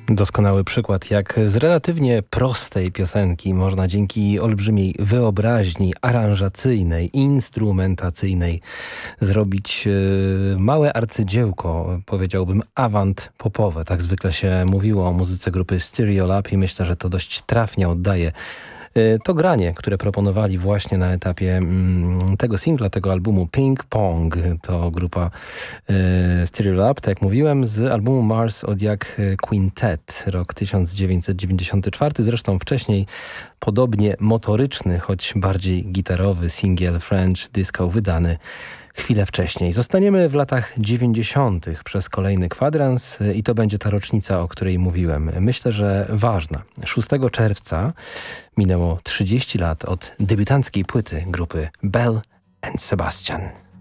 Doskonały przykład, jak z relatywnie prostej piosenki można dzięki olbrzymiej wyobraźni aranżacyjnej, instrumentacyjnej zrobić małe arcydziełko, powiedziałbym avant popowe. Tak zwykle się mówiło o muzyce grupy Stereolab i myślę, że to dość trafnie oddaje to granie, które proponowali właśnie na etapie tego singla, tego albumu Ping Pong. To grupa Stereolab, tak jak mówiłem, z albumu Mars Odiak Quintet, rok 1994. Zresztą wcześniej podobnie motoryczny, choć bardziej gitarowy singiel French Disco wydany chwilę wcześniej. Zostaniemy w latach 90. przez kolejny kwadrans i to będzie ta rocznica, o której mówiłem. Myślę, że ważna. 6 czerwca minęło 30 lat od debiutanckiej płyty grupy Belle and Sebastian.